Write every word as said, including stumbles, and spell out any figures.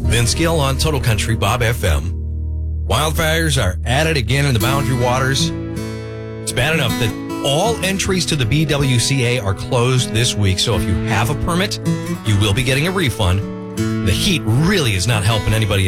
Vince Gill on Total Country Bob F M. Wildfires are at it again in the Boundary Waters. It's bad enough that all entries to the B W C A are closed this week, so if you have a permit, you will be getting a refund. The heat really is not helping anybody